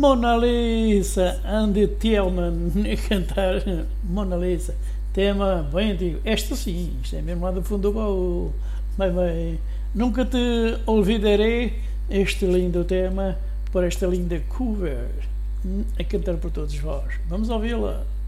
Mona Lisa, Andy Tillman a cantar Mona Lisa, tema bem antigo. Esta sim, isto é mesmo lá do fundo do baú. Bem, bem, nunca te olvidarei, este lindo tema por esta linda cover a cantar por todos vós. Vamos ouvi-la.